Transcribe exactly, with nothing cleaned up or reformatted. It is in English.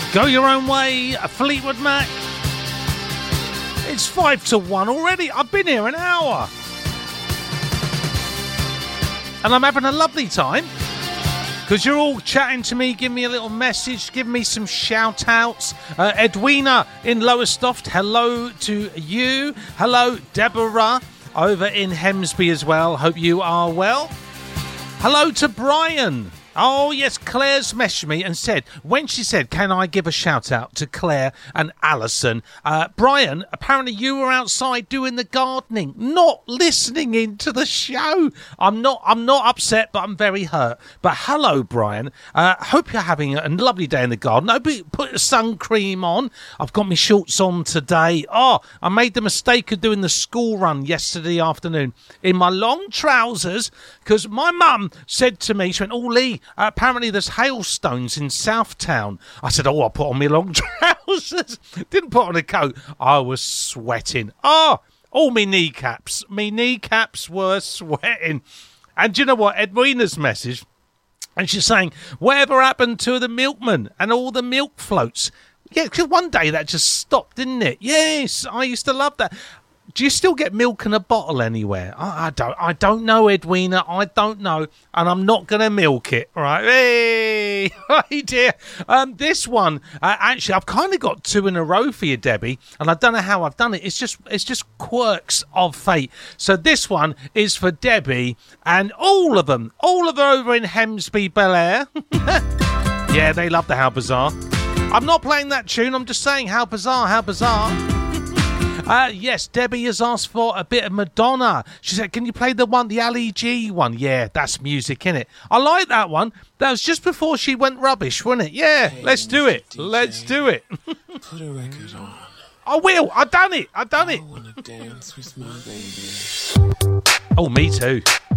Go Your Own Way, Fleetwood Mac. It's five to one already. I've been here an hour. And I'm having a lovely time. Because you're all chatting to me, giving me a little message, giving me some shout-outs. Uh, Edwina in Lowestoft, hello to you. Hello, Deborah, over in Hemsby as well. Hope you are well. Hello to Brian. Oh, yes, Claire's messaged me and said, when she said, can I give a shout-out to Claire and Alison? Uh, Brian, apparently you were outside doing the gardening, not listening into the show. I'm not I'm not upset, but I'm very hurt. But hello, Brian. Uh, hope you're having a lovely day in the garden. Hope you put sun cream on. I've got my shorts on today. Oh, I made the mistake of doing the school run yesterday afternoon in my long trousers because my mum said to me, she went, oh, Lee, Uh, apparently there's hailstones in Southtown. I said, oh, I'll put on my long trousers. Didn't put on a coat. I was sweating. Oh, all my kneecaps. My kneecaps were sweating. And do you know what? Edwina's message, and she's saying, whatever happened to the milkman and all the milk floats? Yeah, because one day that just stopped, didn't it? Yes, I used to love that. Do you still get milk in a bottle anywhere? I, I don't. I don't know, Edwina. I don't know, and I'm not going to milk it. Right? Hey, hey dear. Um, this one, uh, actually, I've kind of got two in a row for you, Debbie, and I don't know how I've done it. It's just, it's just quirks of fate. So this one is for Debbie and all of them, all of them over in Hemsby, Bel Air. Yeah, they love the How Bizarre. I'm not playing that tune. I'm just saying how bizarre, how bizarre. Uh, yes, Debbie has asked for a bit of Madonna. She said, can you play the one, the Ali G one? Yeah, that's music, innit? I like that one. That was just before she went rubbish, wasn't it? Yeah, hey, let's do it. D J, let's do it. Put a record on. I will. I done it. I done it. I wanna dance with my baby. Oh, me too.